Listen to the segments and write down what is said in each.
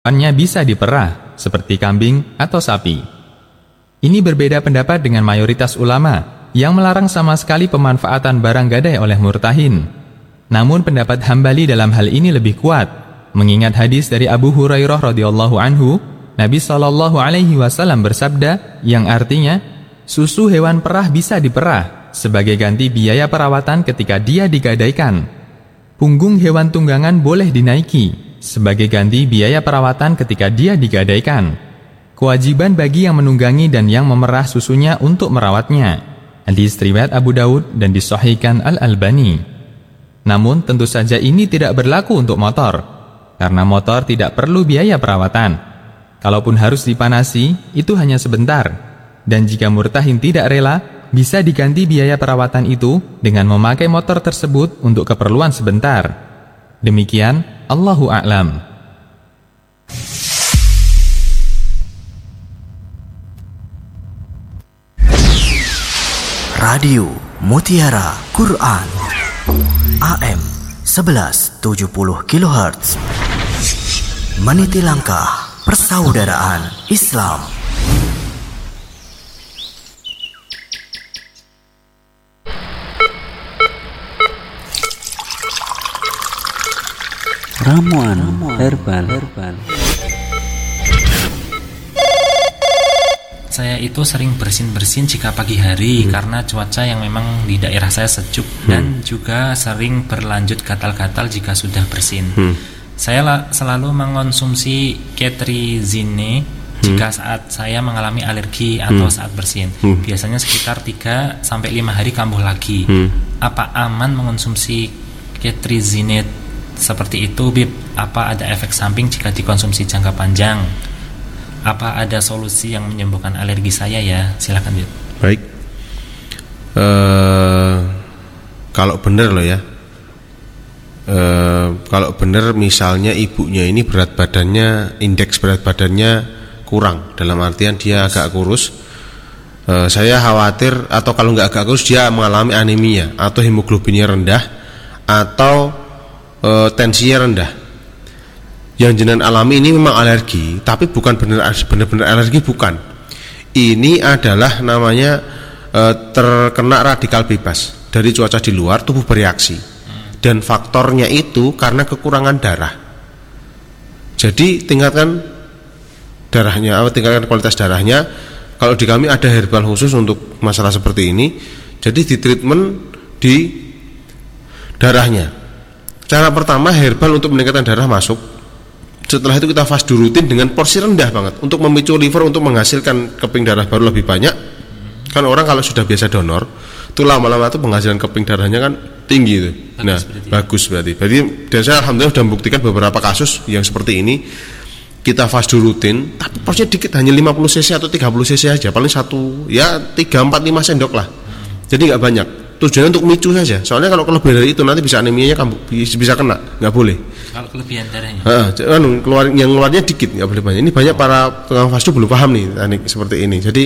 hewannya bisa diperah, seperti kambing atau sapi. Ini berbeda pendapat dengan mayoritas ulama yang melarang sama sekali pemanfaatan barang gadai oleh murtahin. Namun pendapat Hambali dalam hal ini lebih kuat, mengingat hadis dari Abu Hurairah radhiyallahu anhu, Nabi SAW bersabda yang artinya, susu hewan perah bisa diperah sebagai ganti biaya perawatan ketika dia digadaikan. Punggung hewan tunggangan boleh dinaiki sebagai ganti biaya perawatan ketika dia digadaikan. Kewajiban bagi yang menunggangi dan yang memerah susunya untuk merawatnya. Hadis riwayat Abu Daud dan disahihkan Al-Albani. Namun tentu saja ini tidak berlaku untuk motor, karena motor tidak perlu biaya perawatan. Kalaupun harus dipanasi, itu hanya sebentar. Dan jika murtahin tidak rela, bisa diganti biaya perawatan itu dengan memakai motor tersebut untuk keperluan sebentar. Demikian, Allahu a'lam. Radio Mutiara Quran AM 1170 kHz meniti langkah persaudaraan Islam. Ramuan herbal. Saya itu sering bersin-bersin jika pagi hari karena cuaca yang memang di daerah saya sejuk dan juga sering berlanjut gatal-gatal jika sudah bersin. Saya selalu mengonsumsi ketrizine jika saat saya mengalami alergi atau saat bersin. Biasanya sekitar 3-5 hari kambuh lagi. Apa aman mengonsumsi ketrizine seperti itu, Bib? Apa ada efek samping jika dikonsumsi jangka panjang? Apa ada solusi yang menyembuhkan alergi saya ya? Silakan, Bib. Baik. Kalau benar loh ya. Kalau benar misalnya ibunya ini berat badannya, indeks berat badannya kurang, dalam artian dia agak kurus. Saya khawatir, atau kalau nggak agak kurus dia mengalami anemia atau hemoglobinnya rendah atau tensinya rendah. Yang jenengan alami ini memang alergi, tapi bukan benar-benar alergi, bukan. Ini adalah namanya terkena radikal bebas dari cuaca di luar, tubuh bereaksi. Dan faktornya itu karena kekurangan darah. Jadi tingkatkan darahnya, tingkatkan kualitas darahnya. Kalau di kami ada herbal khusus untuk masalah seperti ini. Jadi di treatment di darahnya. Cara pertama, herbal untuk meningkatkan darah masuk. Setelah itu kita fast rutin dengan porsi rendah banget untuk memicu liver untuk menghasilkan keping darah baru lebih banyak. Kan orang kalau sudah biasa donor, itu lama-lama tuh penghasilan keping darahnya kan tinggi itu. Bagus berarti. Dan saya alhamdulillah sudah membuktikan beberapa kasus yang seperti ini. Kita fast rutin, tapi porsinya dikit, hanya 50 cc atau 30 cc aja, paling 3-4-5 sendok lah. Jadi nggak banyak. Tujuannya untuk micu saja. Soalnya kalau kelebihan dari itu nanti bisa anemianya bisa kena, nggak boleh. Kalau kelebihan darahnya. Yang keluarnya dikit, nggak boleh banyak. Ini banyak para tukang fast food belum paham nih teknik seperti ini. Jadi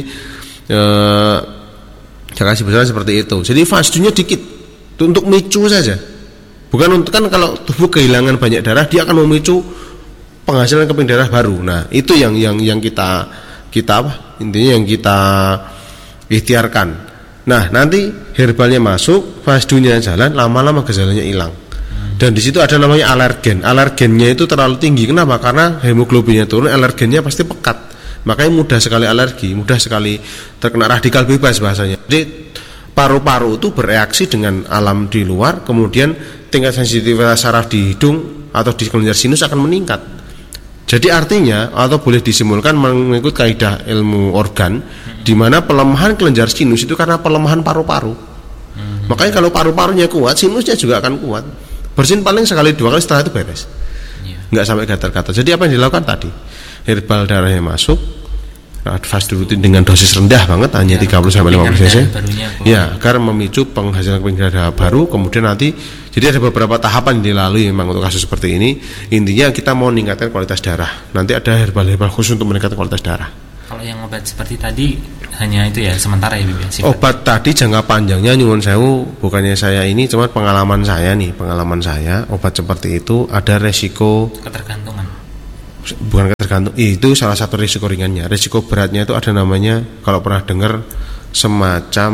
saya kasih besar seperti itu. Jadi fast foodnya dikit, untuk micu saja. Bukan untuk, kan kalau tubuh kehilangan banyak darah, dia akan memicu penghasilan keping darah baru. Nah itu yang kita intinya yang kita ikhtiarkan. Nah nanti herbalnya masuk, fasdunya jalan, lama-lama gejalanya hilang. Dan di situ ada namanya alergen. Alergennya itu terlalu tinggi. Kenapa? Karena hemoglobinnya turun, alergennya pasti pekat. Makanya mudah sekali alergi, mudah sekali terkena radikal bebas bahasanya. Jadi paru-paru itu bereaksi dengan alam di luar, kemudian tingkat sensitivitas saraf di hidung atau di kelenjar sinus akan meningkat. Jadi artinya, atau boleh disimpulkan mengikut kaidah ilmu organ, di mana pelemahan kelenjar sinus itu karena pelemahan paru-paru. Makanya kalau paru-parunya kuat, sinusnya juga akan kuat. Bersin paling sekali 2 kali, setelah itu beres. Nggak sampai gatal-gatal. Jadi apa yang dilakukan tadi? Herbal darahnya masuk, fast rutin dengan dosis rendah banget, hanya 30-50 cc. Ya, agar memicu penghasilan keping darah baru. Kemudian nanti, jadi ada beberapa tahapan yang dilalui memang untuk kasus seperti ini. Intinya kita mau meningkatkan kualitas darah. Nanti ada herbal khusus untuk meningkatkan kualitas darah. Kalau yang obat seperti tadi hanya itu ya, sementara ya, Bibi? Obat tadi jangka panjangnya nyuwun sewu, bukannya saya ini, cuma pengalaman saya, obat seperti itu ada resiko ketergantungan. bukan tergantung, itu salah satu risiko ringannya. Risiko beratnya itu ada namanya, kalau pernah dengar, semacam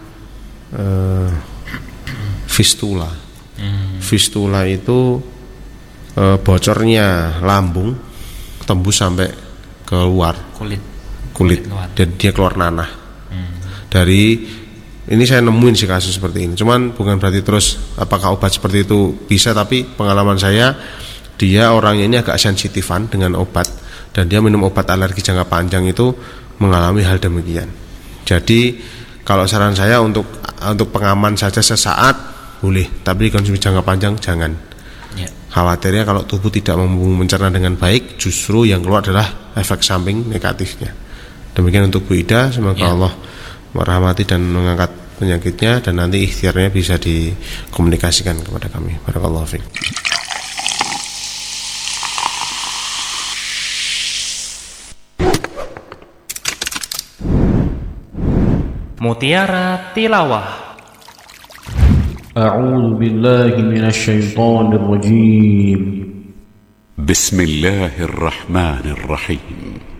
fistula. Fistula itu bocornya lambung tembus sampai keluar kulit luar. dan dia keluar nanah. Dari ini saya nemuin sih kasus seperti ini. Cuman bukan berarti terus apakah obat seperti itu bisa, tapi pengalaman saya, dia orangnya ini agak sensitifan dengan obat, dan dia minum obat alergi jangka panjang itu mengalami hal demikian. Jadi kalau saran saya untuk pengaman saja sesaat boleh, tapi konsumsi jangka panjang jangan. Khawatirnya kalau tubuh tidak mampu mencerna dengan baik, justru yang keluar adalah efek samping negatifnya. Demikian untuk Bu Ida, semoga Allah merahmati dan mengangkat penyakitnya, dan nanti ikhtiarnya bisa dikomunikasikan kepada kami. Barakallahu fiik. Mutiara Tilawah. أعوذ بالله من الشيطان الرجيم بسم الله الرحمن الرحيم